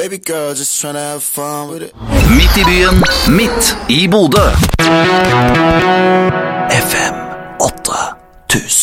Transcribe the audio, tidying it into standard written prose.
Baby girl, just tryna have fun with it. Midt i byen, midt i Bodø. FM 8000.